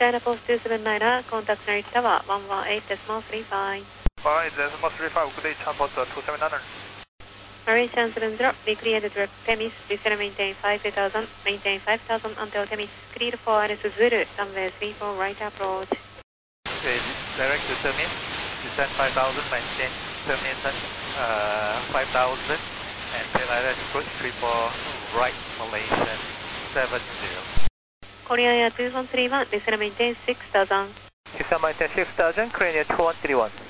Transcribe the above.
China Post 279, contact Narita Tower 118.35. 118.35, good day, China Post 279. Mauritian 70, be cleared direct Temis, descend maintain 5000, maintain 5000 until Temis, cleared for Alice Zulu, runway 34 right approach. Okay, direct to Temis, descend 5000, maintain Temis 5000, and then Alice 34 right, Malaysian 70. Korean Air 2131, descend maintain 6000. Descend maintain 6000, Korean Air 2131.